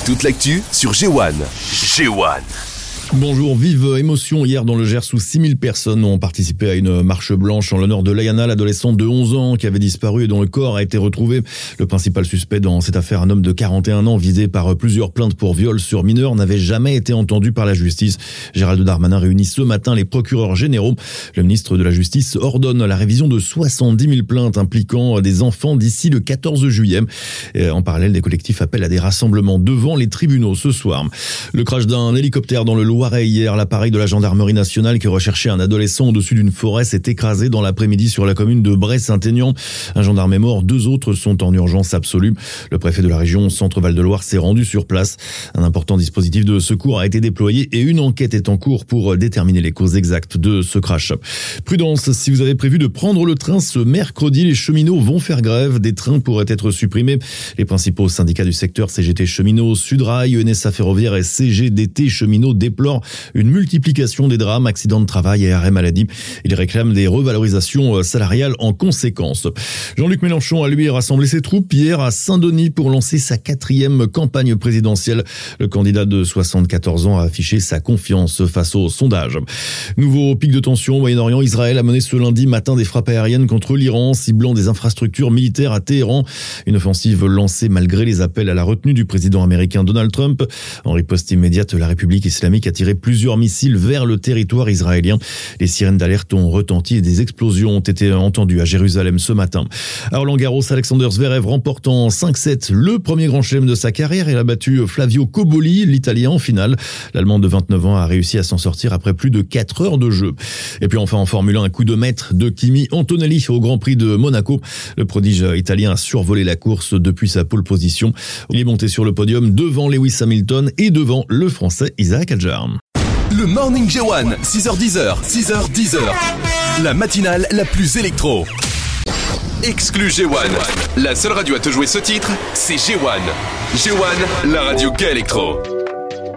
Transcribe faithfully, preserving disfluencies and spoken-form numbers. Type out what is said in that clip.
Toute l'actu sur G un. G un. Bonjour, vive émotion hier dans le Gers où six mille personnes ont participé à une marche blanche en l'honneur de Layana, l'adolescente de onze ans qui avait disparu et dont le corps a été retrouvé. Le principal suspect dans cette affaire, un homme de quarante et un ans visé par plusieurs plaintes pour viol sur mineur, n'avait jamais été entendu par la justice. Gérald Darmanin réunit ce matin les procureurs généraux. Le ministre de la Justice ordonne la révision de soixante-dix mille plaintes impliquant des enfants d'ici le quatorze juillet. Et en parallèle, des collectifs appellent à des rassemblements devant les tribunaux ce soir. Le crash d'un hélicoptère dans le Loiret hier, l'appareil de la gendarmerie nationale qui recherchait un adolescent au-dessus d'une forêt s'est écrasé dans l'après-midi sur la commune de Bray-Saint-Aignan. Un gendarme est mort, deux autres sont en urgence absolue. Le préfet de la région Centre-Val de Loire s'est rendu sur place. Un important dispositif de secours a été déployé et une enquête est en cours pour déterminer les causes exactes de ce crash. Prudence, si vous avez prévu de prendre le train ce mercredi, les cheminots vont faire grève. Des trains pourraient être supprimés. Les principaux syndicats du secteur, C G T Cheminots, Sudrail, E N S A Ferroviaire et C G D T Cheminots déplorent une multiplication des drames, accidents de travail et arrêts maladie. Ils réclament des revalorisations salariales en conséquence. Jean-Luc Mélenchon a lui rassemblé ses troupes hier à Saint-Denis pour lancer sa quatrième campagne présidentielle. Le candidat de soixante-quatorze ans a affiché sa confiance face au sondage. Nouveau pic de tension au Moyen-Orient. Israël a mené ce lundi matin des frappes aériennes contre l'Iran, ciblant des infrastructures militaires à Téhéran. Une offensive lancée malgré les appels à la retenue du président américain Donald Trump. En riposte immédiate, la République islamique a tiré plusieurs missiles vers le territoire israélien. Les sirènes d'alerte ont retenti et des explosions ont été entendues à Jérusalem ce matin. À Roland-Garros, Alexander Zverev remporte en cinq sept le premier grand chelem de sa carrière. Il a battu Flavio Cobolli, l'Italien, en finale. L'Allemand de vingt-neuf ans a réussi à s'en sortir après plus de quatre heures de jeu. Et puis enfin en Formule un, un coup de maître de Kimi Antonelli au Grand Prix de Monaco. Le prodige italien a survolé la course depuis sa pole position. Il est monté sur le podium devant Lewis Hamilton et devant le Français Isaac Hadjar. Le Morning G un, six heures dix, six heures dix. La matinale la plus électro. Exclu G un. La seule radio à te jouer ce titre, c'est G un. G un, la radio gay électro.